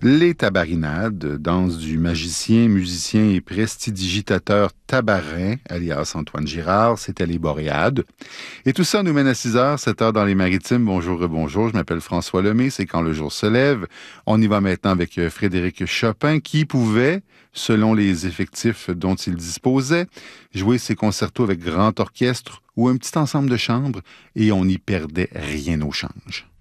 Les tabarinades, danse du magicien, musicien et prestidigitateur Tabarin, alias Antoine Girard, c'était les Boréades. Et tout ça nous mène à 6 heures, 7 heures dans les Maritimes. Bonjour et bonjour, je m'appelle François Lemay, c'est Quand le jour se lève. On y va maintenant avec Frédéric Chopin, qui pouvait, selon les effectifs dont il disposait, jouer ses concertos avec grand orchestre ou un petit ensemble de chambres, et on n'y perdait rien au change.